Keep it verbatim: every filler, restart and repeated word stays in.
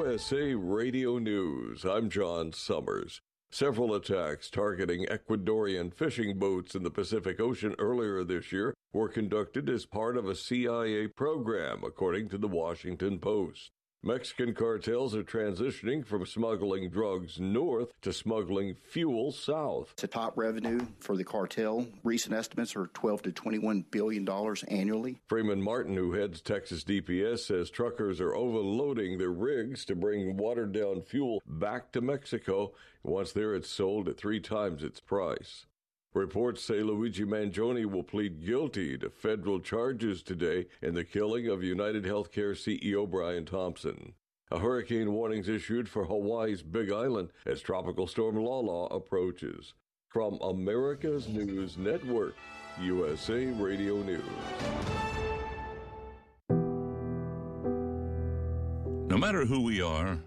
U S A Radio News. I'm John Summers. Several attacks targeting Ecuadorian fishing boats in the Pacific Ocean earlier this year were conducted as part of a C I A program, according to the Washington Post. Mexican cartels are transitioning from smuggling drugs north to smuggling fuel south. It's a top revenue for the cartel. Recent estimates are twelve to twenty-one billion dollars annually. Freeman Martin, who heads Texas D P S, says truckers are overloading their rigs to bring watered-down fuel back to Mexico. Once there, it's sold at three times its price. Reports say Luigi Mangione will plead guilty to federal charges today in the killing of United Healthcare C E O Brian Thompson. A hurricane warning's issued for Hawaii's Big Island as Tropical Storm Lala approaches. From America's News Network, U S A Radio News. No matter who we are,